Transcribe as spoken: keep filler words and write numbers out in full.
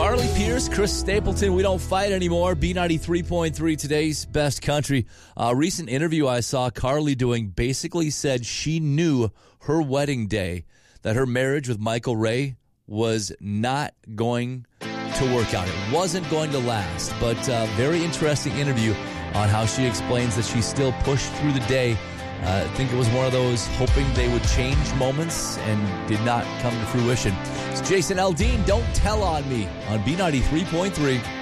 Carly Pierce, Chris Stapleton, we don't fight anymore. B ninety-three point three, today's best country. A recent interview I saw Carly doing basically said she knew her wedding day that her marriage with Michael Ray was not going to work out. It wasn't going to last, but a very interesting interview on how she explains that she still pushed through the day. Uh, I think it was one of those hoping they would change moments and did not come to fruition. It's Jason Aldean, Don't Tell on Me on B ninety-three point three.